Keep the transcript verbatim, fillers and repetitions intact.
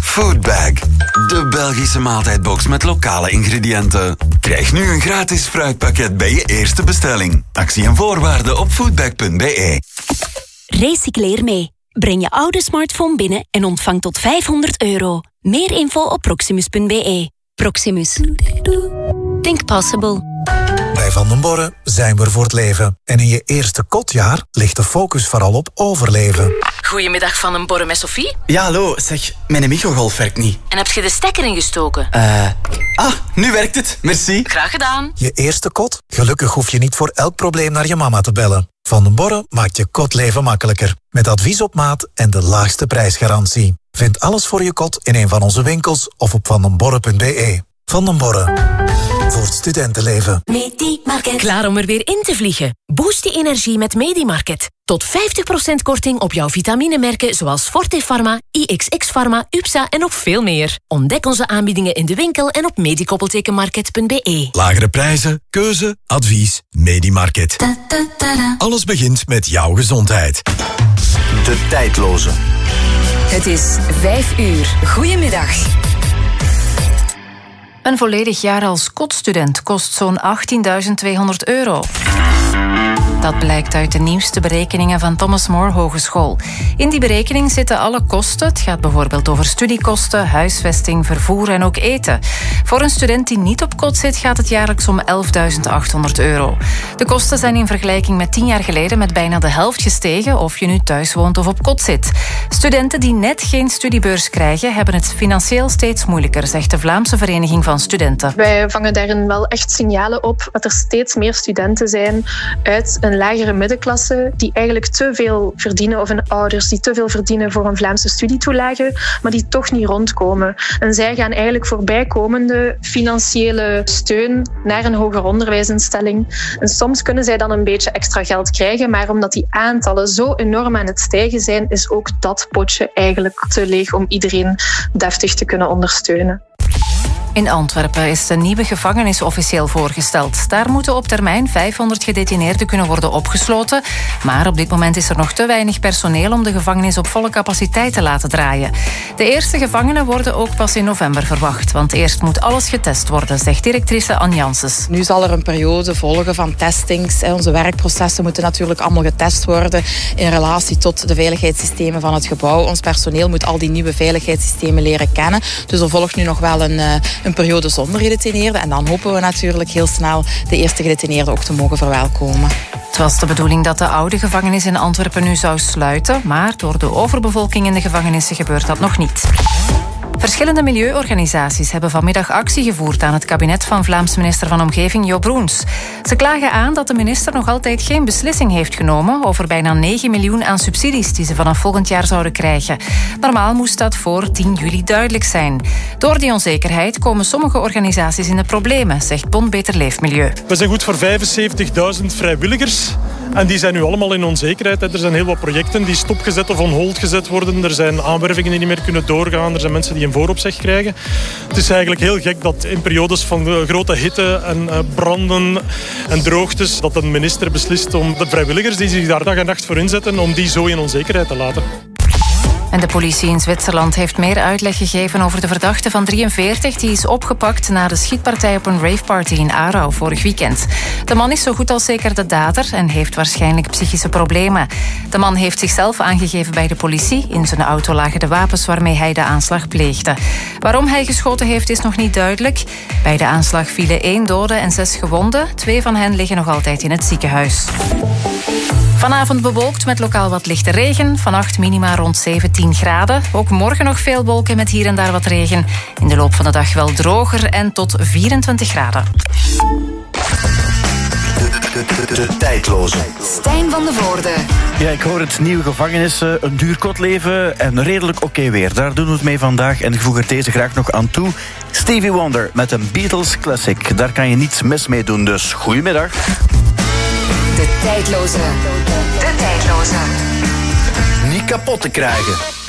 Foodbag, de Belgische maaltijdbox met lokale ingrediënten. Krijg nu een gratis fruitpakket bij je eerste bestelling. Actie en voorwaarden op foodbag punt b e. Recycleer mee. Breng je oude smartphone binnen en ontvang tot vijfhonderd euro. Meer info op proximus punt b e. Proximus. Think possible. Bij Van den Borre zijn we er voor het leven. En in je eerste kotjaar ligt de focus vooral op overleven. Goedemiddag, Van den Borre met Sophie. Ja, hallo. Zeg, mijn microgolf werkt niet. En heb je de stekker ingestoken? Eh... Uh, ah, nu werkt het. Merci. Graag gedaan. Je eerste kot? Gelukkig hoef je niet voor elk probleem naar je mama te bellen. Van den Borre maakt je kotleven makkelijker. Met advies op maat en de laagste prijsgarantie. Vind alles voor je kot in een van onze winkels of op van den borre punt b e. Van den Borre. Voor het studentenleven. Medimarket. Klaar om er weer in te vliegen? Boost je energie met Medimarket. Tot vijftig procent korting op jouw vitaminemerken zoals Forte Pharma, I X X Pharma, U P S A en nog veel meer. Ontdek onze aanbiedingen in de winkel en op medikoppeltekenmarket punt b e. Lagere prijzen, keuze, advies, Medimarket. Da, da, da, da. Alles begint met jouw gezondheid. De tijdloze. Het is vijf uur. Goedemiddag. Een volledig jaar als kotstudent kost zo'n achttienduizend tweehonderd euro. Dat blijkt uit de nieuwste berekeningen van Thomas More Hogeschool. In die berekening zitten alle kosten. Het gaat bijvoorbeeld over studiekosten, huisvesting, vervoer en ook eten. Voor een student die niet op kot zit, gaat het jaarlijks om elfduizend achthonderd euro. De kosten zijn in vergelijking met tien jaar geleden met bijna de helft gestegen, of je nu thuis woont of op kot zit. Studenten die net geen studiebeurs krijgen, hebben het financieel steeds moeilijker, zegt de Vlaamse Vereniging van Studenten. Wij vangen daarin wel echt signalen op dat er steeds meer studenten zijn uit een lagere middenklasse die eigenlijk te veel verdienen, of hun ouders die te veel verdienen voor een Vlaamse studietoelage, maar die toch niet rondkomen. En zij gaan eigenlijk voor bijkomende financiële steun naar een hoger onderwijsinstelling. En soms kunnen zij dan een beetje extra geld krijgen, maar omdat die aantallen zo enorm aan het stijgen zijn, is ook dat potje eigenlijk te leeg om iedereen deftig te kunnen ondersteunen. In Antwerpen is de nieuwe gevangenis officieel voorgesteld. Daar moeten op termijn vijfhonderd gedetineerden kunnen worden opgesloten. Maar op dit moment is er nog te weinig personeel om de gevangenis op volle capaciteit te laten draaien. De eerste gevangenen worden ook pas in november verwacht. Want eerst moet alles getest worden, zegt directrice Anne Janssens. Nu zal er een periode volgen van testings. Onze werkprocessen moeten natuurlijk allemaal getest worden in relatie tot de veiligheidssystemen van het gebouw. Ons personeel moet al die nieuwe veiligheidssystemen leren kennen. Dus er volgt nu nog wel een... een periode zonder gedetineerden. En dan hopen we natuurlijk heel snel de eerste gedetineerden ook te mogen verwelkomen. Het was de bedoeling dat de oude gevangenis in Antwerpen nu zou sluiten, maar door de overbevolking in de gevangenissen gebeurt dat nog niet. Verschillende milieuorganisaties hebben vanmiddag actie gevoerd aan het kabinet van Vlaams minister van Omgeving Jo Broens. Ze klagen aan dat de minister nog altijd geen beslissing heeft genomen over bijna negen miljoen aan subsidies die ze vanaf volgend jaar zouden krijgen. Normaal moest dat voor tien juli duidelijk zijn. Door die onzekerheid komen sommige organisaties in de problemen, zegt Bond Beter Leefmilieu. We zijn goed voor vijfenzeventigduizend vrijwilligers. En die zijn nu allemaal in onzekerheid. Er zijn heel wat projecten die stopgezet of on hold gezet worden. Er zijn aanwervingen die niet meer kunnen doorgaan. Er zijn mensen die een vooropzeg krijgen. Het is eigenlijk heel gek dat in periodes van grote hitte en branden en droogtes, dat een minister beslist om de vrijwilligers die zich daar dag en nacht voor inzetten, om die zo in onzekerheid te laten. En de politie in Zwitserland heeft meer uitleg gegeven over de verdachte van drieënveertig... die is opgepakt na de schietpartij op een raveparty in Aarau vorig weekend. De man is zo goed als zeker de dader en heeft waarschijnlijk psychische problemen. De man heeft zichzelf aangegeven bij de politie. In zijn auto lagen de wapens waarmee hij de aanslag pleegde. Waarom hij geschoten heeft is nog niet duidelijk. Bij de aanslag vielen één dode en zes gewonden. Twee van hen liggen nog altijd in het ziekenhuis. Vanavond bewolkt met lokaal wat lichte regen. Vannacht minima rond zeventien graden. Ook morgen nog veel wolken met hier en daar wat regen. In de loop van de dag wel droger en tot vierentwintig graden. De, de, de, de tijdloze. Stijn van de Voorde. Ja, ik hoor het nieuwe gevangenis, een duur kotleven en redelijk oké okay weer. Daar doen we het mee vandaag en ik voeg er deze graag nog aan toe. Stevie Wonder met een Beatles classic. Daar kan je niets mis mee doen, dus goedemiddag. De tijdloze. De tijdloze. Niet kapot te krijgen.